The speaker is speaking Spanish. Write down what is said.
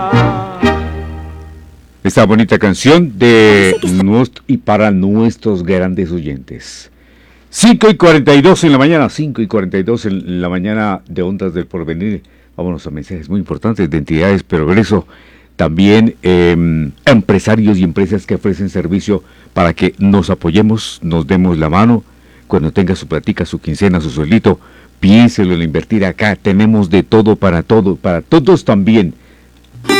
Esta bonita canción de y para nuestros grandes oyentes. 5:42 en la mañana, 5:42 en la mañana de Ondas del Porvenir. Vámonos a mensajes muy importantes de entidades Progreso. También empresarios y empresas que ofrecen servicio para que nos apoyemos, nos demos la mano. Cuando tenga su platica, su quincena, su sueldito, piénselo en invertir acá. Tenemos de todo, para todos también.